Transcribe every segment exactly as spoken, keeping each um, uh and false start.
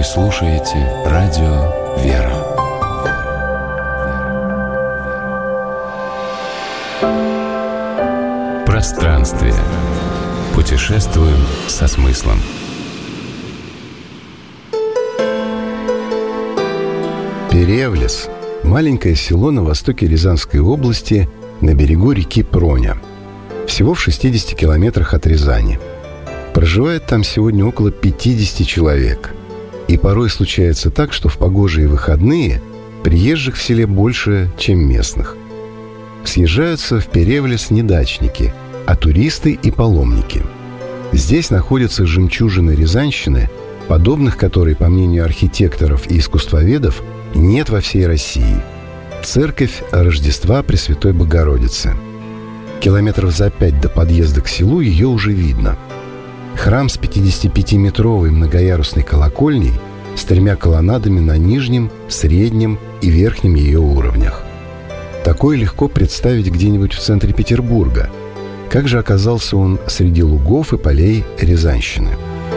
слушаете радио «Вера». Пространствие. Путешествуем со смыслом. Перевлес – маленькое село на востоке Рязанской области на берегу реки Проня. Всего в шестидесяти километрах от Рязани. Проживает там сегодня около пятидесяти человек. И порой случается так, что в погожие выходные приезжих в селе больше, чем местных. Съезжаются в Перевлес не дачники, а туристы и паломники. Здесь находятся жемчужины Рязанщины, подобных которой, по мнению архитекторов и искусствоведов, нет во всей России. Церковь Рождества Пресвятой Богородицы. Километров за пять до подъезда к селу ее уже видно. Храм с пятидесятипятиметровой многоярусной колокольней с тремя колоннадами на нижнем, среднем и верхнем ее уровнях. Такое легко представить где-нибудь в центре Петербурга. Как же оказался он среди лугов и полей Рязанщины?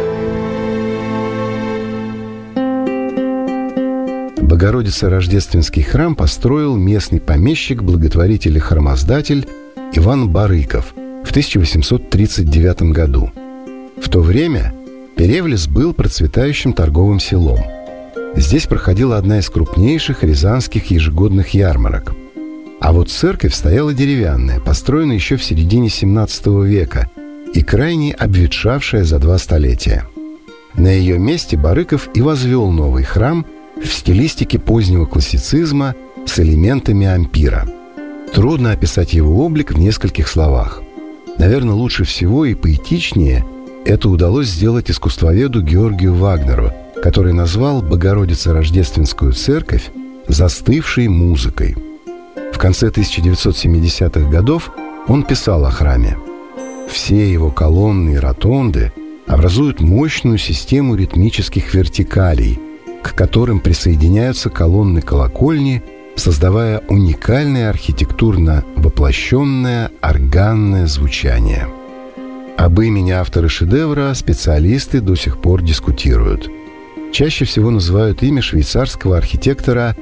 Богородице-Рождественский храм построил местный помещик, благотворитель и храмоздатель Иван Барыков в тысяча восемьсот тридцать девятом году. В то время Перевлес был процветающим торговым селом. Здесь проходила одна из крупнейших рязанских ежегодных ярмарок. А вот церковь стояла деревянная, построенная еще в середине семнадцатого века и крайне обветшавшая за два столетия. На ее месте Барыков и возвел новый храм в стилистике позднего классицизма с элементами ампира. Трудно описать его облик в нескольких словах. Наверное, лучше всего и поэтичнее это удалось сделать искусствоведу Георгию Вагнеру, который назвал Богородице-Рождественскую церковь «застывшей музыкой». В конце тысяча девятьсот семидесятых годов он писал о храме: «Все его колонны и ротонды образуют мощную систему ритмических вертикалей, к которым присоединяются колонны колокольни, создавая уникальное архитектурно воплощенное органное звучание». Об имени автора шедевра специалисты до сих пор дискутируют. Чаще всего называют имя швейцарского архитектора